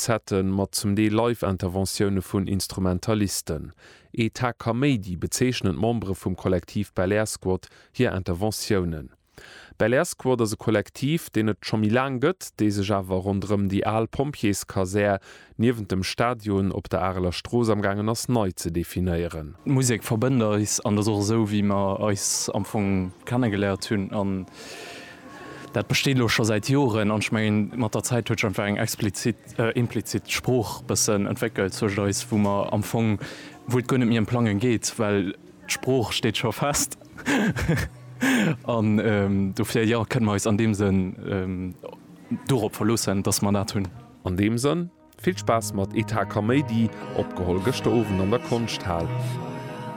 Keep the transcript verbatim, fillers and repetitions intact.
Konzerten mat zum Deel Live-Interventionioune vun Instrumentalisten. Eta Comedy bezeichnet Membre vum Kollektiv Bel Air Squad hier Interventionioen. Bel Air Squad as e Kollektiv, den et schon mi lang gëtt, dé sech awer rundrem die Al Pompiers Kaser niwen dem Stadion op der Arler Stroos am gangen ass neu ze definiieren. Musik verbënder is anders so wie man eus am Anfang kennengelernt hunn an dat besteet loch schon seit Joren an schmegen mat der Zeit huet schon fir eng explizit äh, implizit Spruch bessen entwickelt so is, wo man am Anfang wo gënne mir Planen geht, weil Spruch steht schon fest. an ähm, du fir ja können man an dem Sinn ähm, doop verlossen, dats man dat hunn. An dem Sinn viel Spaß mat Eta Comedy opgehol gestoven an der Kunsthal.